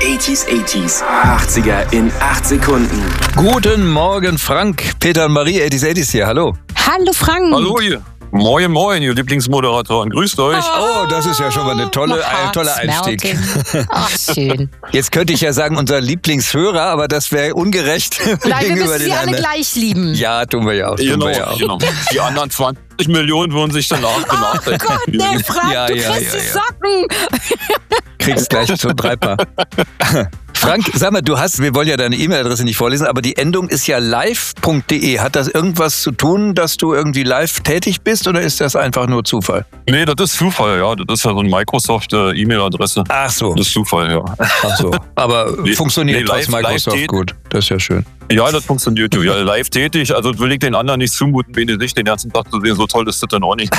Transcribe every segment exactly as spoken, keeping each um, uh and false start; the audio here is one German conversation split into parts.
achtziger, achtziger, achtziger in acht Sekunden. Guten Morgen, Frank. Peter und Marie, achtziger, achtziger hier. Hallo. Hallo, Frank. Hallo ihr. Moin, moin, ihr Lieblingsmoderatoren. Grüßt euch. Oh, das ist ja schon mal eine tolle, ein toller Einstieg. Ach, schön. Jetzt könnte ich ja sagen, unser Lieblingshörer, aber das wäre ungerecht. Nein, wir müssen den sie alle anderen. gleich lieben. Ja, tun wir ja auch. Tun Genau, wir ja auch. genau. Die anderen zwanzig Millionen würden sich danach Oh benachteiligen. Gott, nee, Frank, Ja, du ja, kriegst ja, die ja. Socken. Kriegst gleich zum Dreipaar. Frank, sag mal, du hast, wir wollen ja deine E-Mail-Adresse nicht vorlesen, aber die Endung ist ja live punkt de. Hat das irgendwas zu tun, dass du irgendwie live tätig bist oder ist das einfach nur Zufall? Nee, das ist Zufall, ja. Das ist ja so eine Microsoft-E-Mail-Adresse. Ach so. Das ist Zufall, ja. Ach so. Aber Nee, funktioniert nee, trotz live- Microsoft live gut. Das ist ja schön. Ja, das funktioniert ja. Live tätig, also will ich den anderen nicht zumuten, wenn die sich den ganzen Tag zu sehen. So toll ist das dann auch nicht.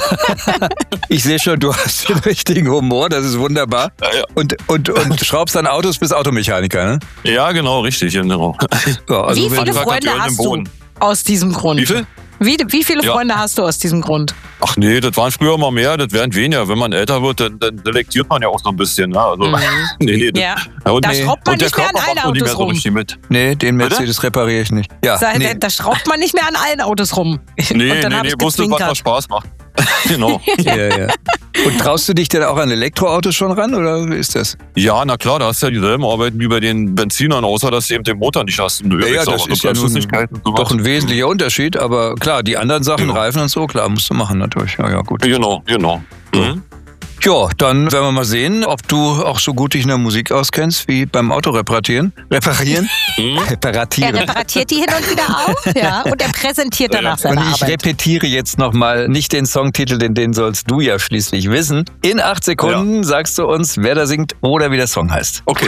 Ich sehe schon, du hast den richtigen Humor, das ist wunderbar. Ja, ja. Und, und, und schraubst an Autos bis Automechaniker, ne? Ja, genau, richtig, genau. Ja, also Wie wenn- viele Handwerker Freunde töten hast im du Boden. aus diesem Grund? Wie viel? Wie, wie viele Ja. Freunde hast du aus diesem Grund? Ach nee, das waren früher mal mehr, das werden weniger. Wenn man älter wird, dann, dann selektiert man ja auch so ein bisschen. Ne? Also, nee, nee, das- Ja. und, Da nee. schraubt man und der nicht mehr an Körper allen macht auch nicht mehr Autos so rum. richtig mit. Nee, den Mercedes repariere ich nicht. Ja, Da, nee. da schraubt man nicht mehr an allen Autos rum. Nee, Und dann nee, hab nee, ich bloß das, was gezwinkert. was Spaß macht. Genau. Ja, ja. Und traust du dich denn auch an Elektroautos schon ran oder wie ist das? Ja, na klar, da hast du ja dieselben Arbeiten wie bei den Benzinern, außer dass du eben den Motor nicht hast. Ja, ja, das ist ja nun doch ein wesentlicher Unterschied, aber klar, die anderen Sachen, Genau. Reifen und so, klar, musst du machen natürlich. Ja, ja, gut. Genau, genau. Mhm. Ja, dann werden wir mal sehen, ob du auch so gut dich in der Musik auskennst wie beim Auto reparieren. Reparieren? Er Reparatieren. repariert die hin und wieder auf, ja, und er präsentiert danach Und seine ich Arbeit. repetiere jetzt nochmal nicht den Songtitel, denn den sollst du ja schließlich wissen. In acht Sekunden sagst du uns, wer da singt oder wie der Song heißt. Okay.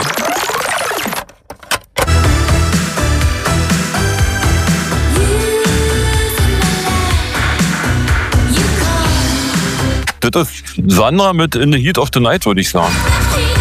Das ist Sandra mit In the Heat of the Night, würde ich sagen.